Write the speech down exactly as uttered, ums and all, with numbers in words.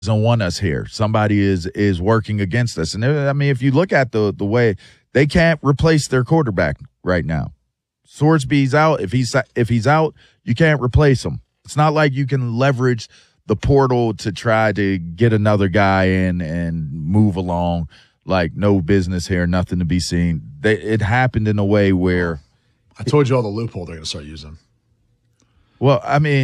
don't want us here. Somebody is is working against us. And I mean, if you look at the the way they can't replace their quarterback right now. Swordsby's out. If he's if he's out, you can't replace him. It's not like you can leverage the portal to try to get another guy in and move along like no business here, nothing to be seen. They, it happened in a way where I told you all the loophole they're going to start using. Well, I mean,